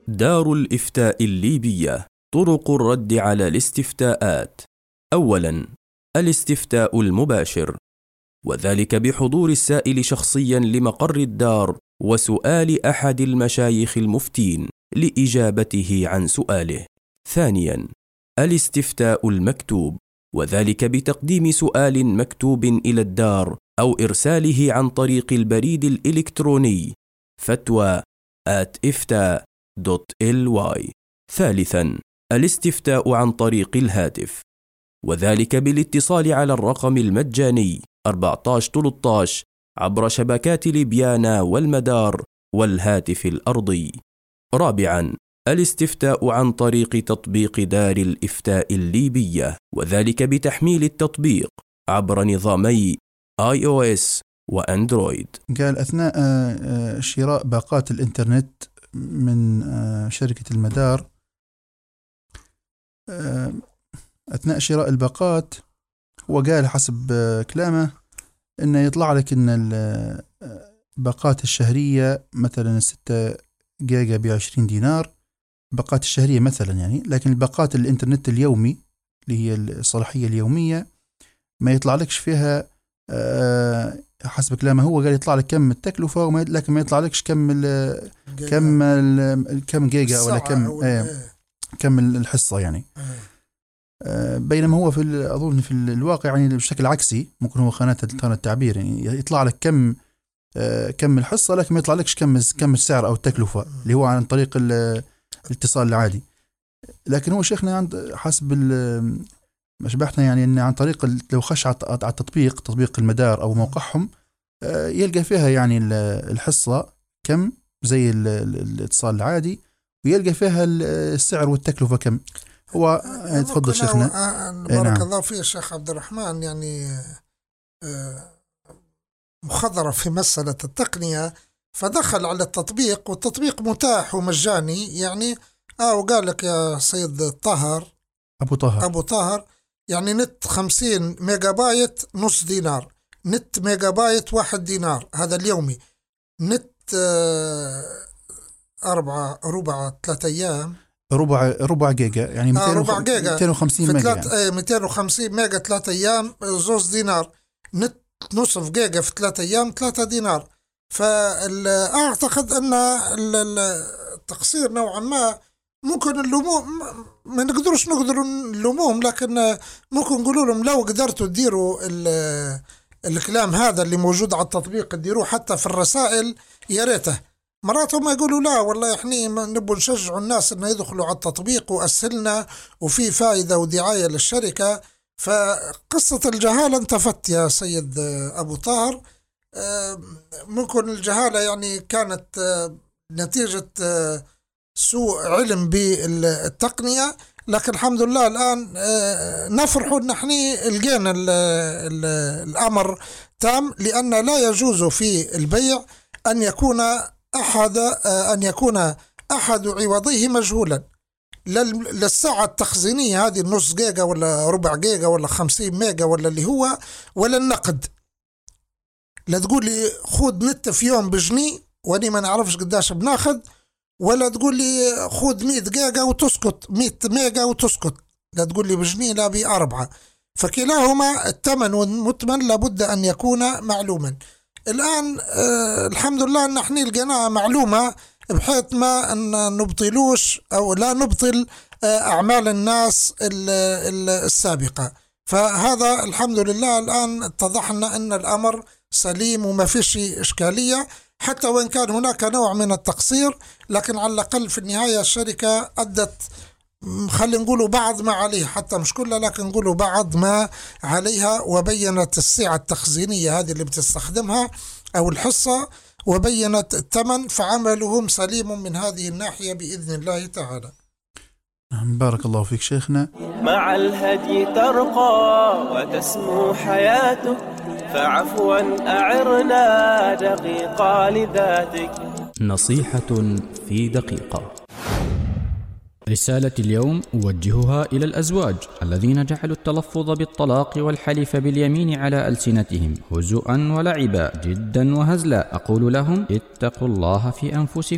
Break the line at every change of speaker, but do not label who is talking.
دار الإفتاء الليبية. طرق الرد على الاستفتاءات. أولا، الاستفتاء المباشر، وذلك بحضور السائل شخصيا لمقر الدار وسؤال أحد المشايخ المفتين لإجابته عن سؤاله. ثانيا، الاستفتاء المكتوب، وذلك بتقديم سؤال مكتوب إلى الدار أو إرساله عن طريق البريد الإلكتروني fatwa@ifta.ly. ثالثا، الاستفتاء عن طريق الهاتف، وذلك بالاتصال على الرقم المجاني 1413 عبر شبكات ليبيانا والمدار والهاتف الأرضي. رابعا، الاستفتاء عن طريق تطبيق دار الإفتاء الليبية، وذلك بتحميل التطبيق عبر نظامي iOS وأندرويد.
قال أثناء شراء باقات الإنترنت من شركة المدار، أثناء شراء الباقات هو قال حسب كلامه إنه يطلع لك إن الباقات الشهرية مثلا 6 جيجا ب20 دينار، باقات الشهرية مثلا يعني، لكن الباقات الإنترنت اليومي اللي هي الصلاحية اليومية ما يطلع لكش فيها. حسب كلامه هو قال يطلع لك كم التكلفة، لكن ما يطلع لكش كم جيجا ولا كم الحصة يعني. بينما هو أظن في الواقع يعني بشكل عكسي، ممكن هو خانة التعبير، يعني يطلع لك كم الحصة لكن ما يطلع لكش كم السعر أو التكلفة اللي هو عن طريق الاتصال العادي. لكن هو شيخنا عند حسب ما شبحنا يعني إن عن طريق لو خش على تطبيق المدار أو موقعهم يلقى فيها يعني الحصة كم زي الاتصال العادي، ويلقى فيها السعر والتكلفة كم. هو تفضل شيخنا.
بارك الله فيك شيخ عبد الرحمن. يعني مخضرة في مسألة التقنية، فدخل على التطبيق والتطبيق متاح ومجاني يعني. وقال لك يا سيد أبو طاهر يعني نت 50 ميجا بايت نص دينار، نت ميجا بايت 1 دينار، هذا اليومي. نت 3 أيام
ربع جيجا يعني 250 ميجا
يعني. 250 ميجا 3 أيام 2 دينار. نت نصف جيجا في 3 أيام 3 دينار. فأعتقد أن التقصير نوعا ما ممكن اللوموم، ما نقدر نلوموهم، لكن ممكن نقولوا لهم لو قدرتوا تديروا الكلام هذا اللي موجود على التطبيق تديروه حتى في الرسائل يا ريته. مرات هم يقولوا لا والله احنا نبغى نشجعوا الناس انه يدخلوا على التطبيق وأسهلنا وفي فائدة ودعاية للشركة. فقصة الجهالة انتفت يا سيد أبو طاهر. ممكن الجهالة يعني كانت نتيجة سوء علم بالتقنية، لكن الحمد لله الآن نفرح ان احنا لقينا الأمر تام، لأن لا يجوز في البيع أن يكون أحد عوضيه مجهولا. للساعة التخزينية هذه النص جيجا ولا ربع جيجا ولا 50 ميجا ولا اللي هو، ولا النقد. لا تقول لي خود نت في يوم بجنيه واني ما نعرفش قداش بناخد، ولا تقول لي خود 100 جيجا وتسكت، 100 ميجا وتسكت. لا تقول لي بجنيه لا ب4. فكلاهما الثمن والمثمن لابد أن يكون معلوما. الآن الحمد لله أن احنا لقيناها معلومة، بحيث ما أن نبطلوش أو لا نبطل أعمال الناس السابقة. فهذا الحمد لله الآن اتضحنا أن الأمر سليم وما فيش إشكالية، حتى وإن كان هناك نوع من التقصير، لكن على الأقل في النهاية الشركة أدت، خلينا نقولوا بعض ما عليها، حتى مش كلها لكن نقولوا بعض ما عليها، وبينت السعة التخزينية هذه اللي بتستخدمها أو الحصة، وبينت الثمن، فعملهم سليم من هذه الناحية بإذن الله تعالى.
بارك الله فيك شيخنا.
مع الهدي ترقى وتسمو حياتك، فعفوا أعرنا دقيقة لذاتك.
نصيحة في دقيقة.
رسالة اليوم أوجهها إلى الأزواج الذين جعلوا التلفظ بالطلاق والحلف باليمين على ألسنتهم هزؤا ولعبا جدا وهزلا. أقول لهم اتقوا الله في أنفسكم